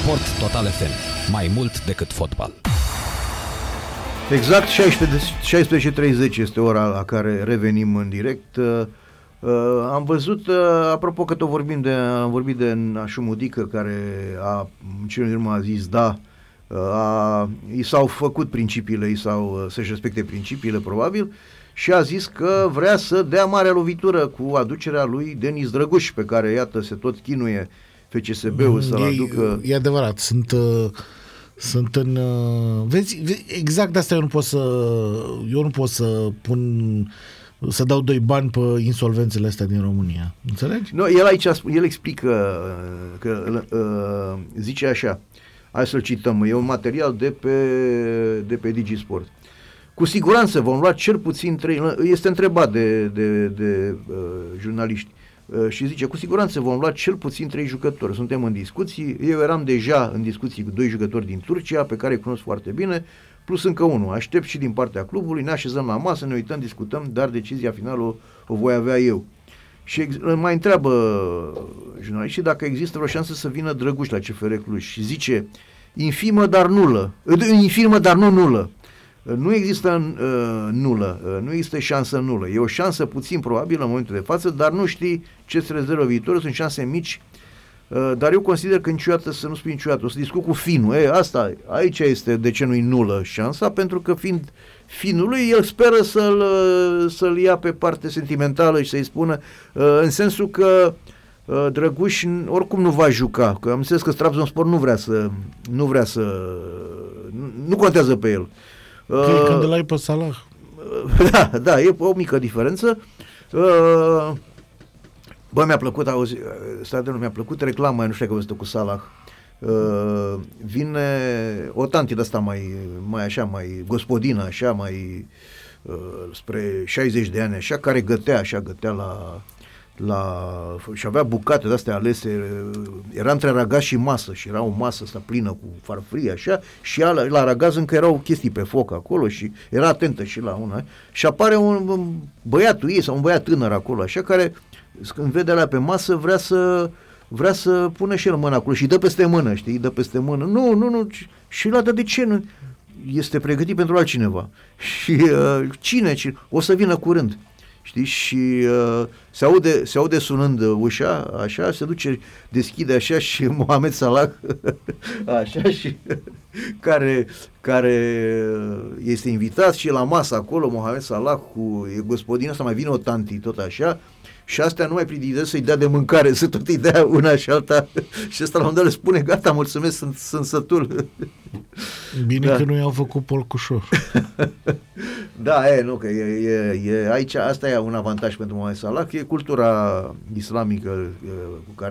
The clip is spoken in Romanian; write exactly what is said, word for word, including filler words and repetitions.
Sport Total F M. Mai mult decât fotbal. Exact șaisprezece și treizeci este ora la care revenim în direct. Uh, am văzut, uh, apropo că tot vorbim de, am vorbit de Nașu Mudică, care a, cine din urmă a zis da, uh, a, i s-au făcut principiile, i s-au, să-și respecte principiile probabil, și a zis că vrea să dea marea lovitură cu aducerea lui Denis Drăguș, pe care iată se tot chinuie F C S B-ul să-l aducă. E adevărat, sunt... Uh... Sunt în... Vezi, exact de asta eu nu pot să... Eu nu pot să pun... Să dau doi bani pe insolvențele astea din România. Înțelegi? No, el aici, el explică că zice așa, hai să-l cităm, e un material de pe, de pe DigiSport. Cu siguranță vom lua cel puțin trei... Este întrebat de, de, de uh, jurnaliști. Și zice, cu siguranță vom lua cel puțin trei jucători. Suntem în discuții, eu eram deja în discuții cu doi jucători din Turcia, pe care îi cunosc foarte bine, plus încă unul. Aștept și din partea clubului, ne așezăm la masă, ne uităm, discutăm, dar decizia finală o, o voi avea eu. Și ex- mai întreabă jurnaliștii dacă există vreo șansă să vină Drăguș la C F R Cluj. Și zice, infimă, dar nulă. Infirmă, dar nu nulă. Nu există uh, nulă, uh, nu există șansă nulă. E o șansă puțin probabilă în momentul de față, dar nu știi ce se rezervă viitorul, sunt șanse mici, uh, dar eu consider că niciodată, să nu spun niciodată, o să discut cu Finu. E, asta, aici este de ce nu-i nulă șansa, pentru că fiind Finului, el speră să-l, să-l ia pe parte sentimentală și să-i spună, uh, în sensul că uh, Drăguș oricum nu va juca, că am înțeles că Trabzonspor nu vrea să, nu vrea să, nu, nu contează pe el. Uh, când îl ai pe Salah. Da, da, e o mică diferență. Uh, bă, mi-a plăcut, auzi, stradionul mi-a plăcut, reclama, nu știu că văzut cu Salah. Uh, vine o tanti de asta mai, mai așa, mai gospodină, așa, mai uh, spre șaizeci de ani, așa, care gătea, așa, gătea la... La, și avea bucate de-astea alese, era între aragaz și masă și era o masă asta plină cu farfurie așa și la, la aragaz încă erau chestii pe foc acolo și era atentă și la una și apare un, un băiatul ei sau un băiat tânăr acolo așa care când vede alea pe masă vrea să vrea să pună și el mâna acolo și dă peste mână, știi, dă peste mână, nu, nu, nu și la de ce nu? Este pregătit pentru altcineva și uh, cine? cine? O să vină curând. Știi? Și uh, se, aude, se aude sunând ușa, așa, se duce, deschide așa și Mohamed Salah, așa, și care, care este invitat și la masă acolo, Mohamed Salah cu gospodina asta, mai vine o tanti, tot așa, și astea nu mai prididă să-i dea de mâncare, să tot îi dea una și alta, și ăsta la un dat le spune, gata, mulțumesc, sunt, sunt sătul. Bine da. Că nu i-au făcut polcușor. Da, e, nu, că e, e, e, aici, asta e un avantaj pentru Mohamed Salah, că e cultura islamică e, cu care